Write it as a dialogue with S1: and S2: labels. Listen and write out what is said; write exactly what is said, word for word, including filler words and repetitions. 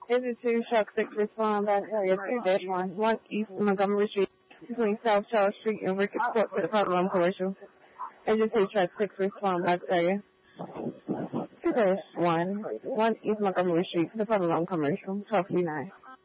S1: Engine two, Truck six, respond back area two dash one, one East Montgomery Street, between South Charles Street and Ricketts Court for the problem commercial. Engine two, Truck six, respond back area two dash one, one East Montgomery Street for the problem commercial, twelve three nine.